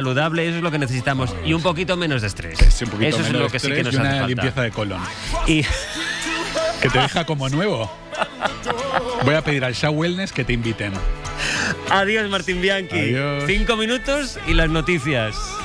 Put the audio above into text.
saludable, eso es lo que necesitamos. Y un poquito menos de estrés. Sí, un poquito eso es menos lo de que sí estrés que nos y hace una falta. limpieza de colon. Y Que te deja como nuevo. Voy a pedir al Shaw Wellness que te inviten. adiós, Martín Bianchi. Adiós. 5 minutos y las noticias.